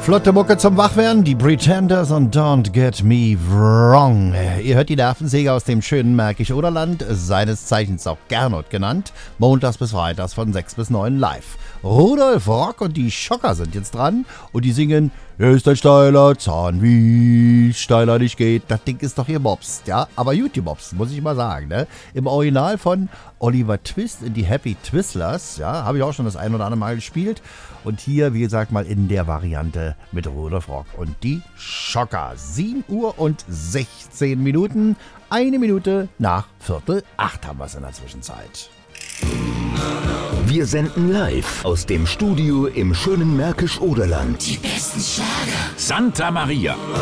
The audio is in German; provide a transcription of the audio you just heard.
Flotte Mucke zum Wachwerden, die Pretenders und Don't Get Me Wrong. Ihr hört die Nervensäge aus dem schönen Märkisch-Oderland, seines Zeichens auch Gernot genannt, montags bis freitags von 6 bis 9 live. Rudolf Rock und die Schocker sind jetzt dran und die singen "Er ist ein steiler Zahn, wie steiler nicht geht". Das Ding ist doch hier Mobst, ja? Aber YouTube-Mobst, muss ich mal sagen, ne? Im Original von Oliver Twist in die Happy Twistlers, ja? Habe ich auch schon das ein oder andere Mal gespielt. Und hier, wie gesagt, mal in der Variante mit Rudolf Rock und die Schocker. 7 Uhr und 16 Minuten. 1 Minute nach 7:45 haben wir es in der Zwischenzeit. Wir senden live aus dem Studio im schönen Märkisch-Oderland. Die besten Schlager. Santa Maria.